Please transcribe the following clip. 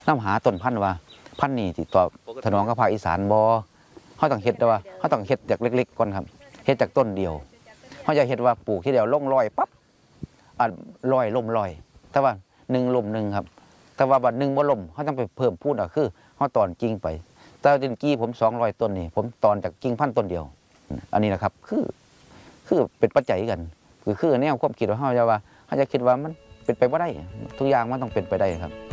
น้ำหาต้นพันธุ์ว่าพันธุ์นี่ติดต่อถนอมกับภาคอีสานบ่เขาต้องเฮ็ดว่าเขาต้องเฮ็ดจากเล็กๆก่อนครับเฮ็ดจากต้นเดียวเขาจะเฮ็ดว่าปลูกที่เดียวลงรอยปั๊บรอยล่มรอยแต่ว่า1ล่ม1ครับแต่ว่าบัด1บ่ล่มเขาต้องไปเพิ่มพูนคือเขาตอนกิ่งไปแต่ดินกี้ผม200ต้นนี่ผมตอนจากกิ่งพันธุ์ต้นเดียวอันนี้นะครับคือเป็นปัจจัยกันคือแนวความคิดของเขาจะว่าเขาจะคิดว่ามันเป็นไปบ่ได้ทุกอย่างมันต้องเป็นไปได้ครับ